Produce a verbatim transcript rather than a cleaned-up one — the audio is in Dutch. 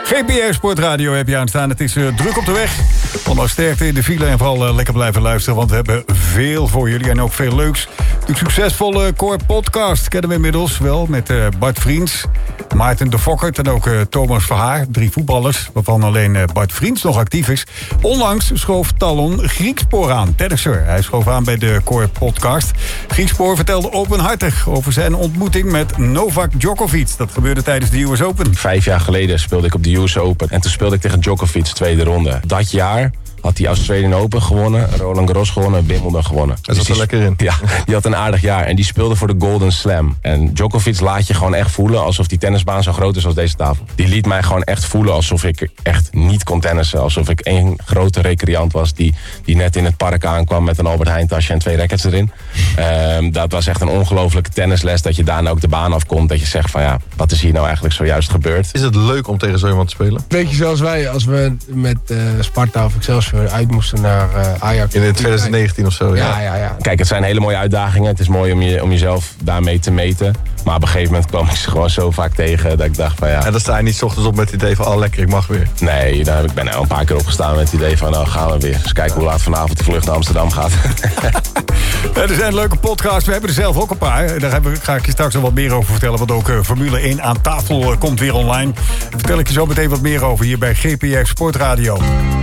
G P R Sportradio heb je aanstaan. Het is uh, druk op de weg. Ondanks sterkte in de file en vooral uh, lekker blijven luisteren. Want we hebben veel voor jullie en ook veel leuks. De succesvolle Core Podcast kennen we inmiddels wel. Met uh, Bart Vriends, Maarten de Fokkert en ook uh, Thomas Verhaar. Drie voetballers, waarvan alleen uh, Bart Vriends nog actief is. Onlangs schoof Talon Griekspoor aan. Tennisser. Hij schoof aan bij de Core Podcast. Griekspoor vertelde openhartig over zijn ontmoeting met Novak Djokovic. Dat gebeurde tijdens de U S Open. Vijf jaar geleden speelde ik op de U S Open. En toen speelde ik tegen Djokovic, tweede ronde. Dat jaar had hij Australian Open gewonnen, Roland Garros gewonnen en Wimbledon gewonnen. Hij zat er lekker in. Ja, die had een aardig jaar. En die speelde voor de Golden Slam. En Djokovic laat je gewoon echt voelen alsof die tennisbaan zo groot is als deze tafel. Die liet mij gewoon echt voelen alsof ik echt niet kon tennissen. Alsof ik één grote recreant was die, die net in het park aankwam met een Albert Heijn tasje en twee rackets erin. Um, dat was echt een ongelofelijke tennisles. Dat je daarna ook de baan afkomt. Dat je zegt van ja, wat is hier nou eigenlijk zojuist gebeurd? Is het leuk om tegen zo iemand te spelen? Weet je, zoals wij, als we met uh, Sparta of Excelsior uit moesten naar uh, Ajax. In twintig negentien of zo, ja. Ja, ja, ja. Kijk, het zijn hele mooie uitdagingen. Het is mooi om, je, om jezelf daarmee te meten. Maar op een gegeven moment kwam ik ze gewoon zo vaak tegen dat ik dacht van ja... En dan sta je niet 's ochtends op met het idee van, oh lekker, ik mag weer. Nee, daar heb ik ben al een paar keer opgestaan met het idee van, nou gaan we weer. Dus kijken hoe laat vanavond de vlucht naar Amsterdam gaat. Er zijn leuke podcasts, we hebben er zelf ook een paar. Daar ga ik je straks nog wat meer over vertellen. Want ook uh, Formule één aan tafel uh, komt weer online. Daar vertel ik je zo meteen wat meer over hier bij G P R Sportradio.